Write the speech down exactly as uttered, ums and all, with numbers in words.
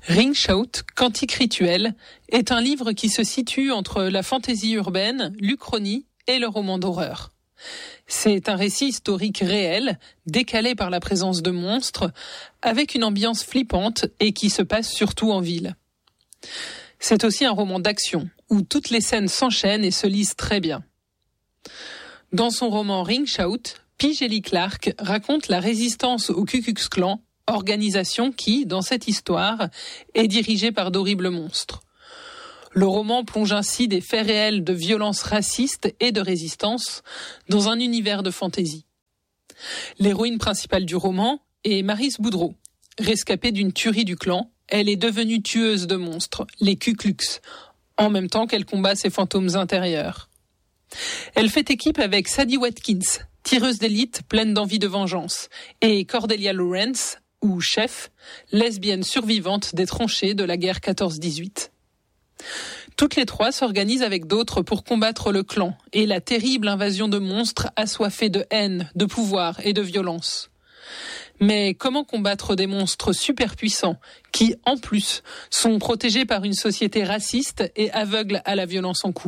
Ring Shout, Cantique rituel, est un livre qui se situe entre la fantaisie urbaine, l'Uchronie et le roman d'horreur. C'est un récit historique réel, décalé par la présence de monstres, avec une ambiance flippante et qui se passe surtout en ville. C'est aussi un roman d'action, où toutes les scènes s'enchaînent et se lisent très bien. Dans son roman Ring Shout, P. Djeli Clark raconte la résistance au Ku Klux Klan, organisation qui, dans cette histoire, est dirigée par d'horribles monstres. Le roman plonge ainsi des faits réels de violence raciste et de résistance dans un univers de fantaisie. L'héroïne principale du roman est Maryse Boudreau. Rescapée d'une tuerie du clan, elle est devenue tueuse de monstres, les Ku Klux, en même temps qu'elle combat ses fantômes intérieurs. Elle fait équipe avec Sadie Watkins, tireuse d'élite pleine d'envie de vengeance, et Cordelia Lawrence, ou Chef, lesbienne survivante des tranchées de la guerre quatorze dix-huit. Toutes les trois s'organisent avec d'autres pour combattre le clan et la terrible invasion de monstres assoiffés de haine, de pouvoir et de violence. Mais comment combattre des monstres super puissants qui, en plus, sont protégés par une société raciste et aveugle à la violence en cours ?